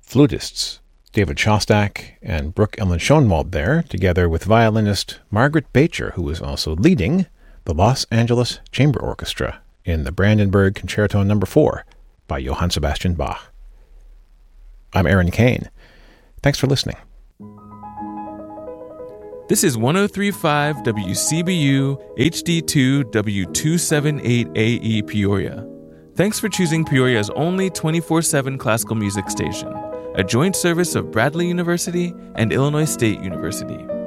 flutists David Shostak and Brooke Ellen Schoenwald there, together with violinist Margaret Bacher, who was also leading the Los Angeles Chamber Orchestra in the Brandenburg Concerto No. 4 by Johann Sebastian Bach. I'm Aaron Kane. Thanks for listening. This is 103.5 WCBU HD2 W278AE Peoria. Thanks for choosing Peoria's only 24/7 classical music station, a joint service of Bradley University and Illinois State University.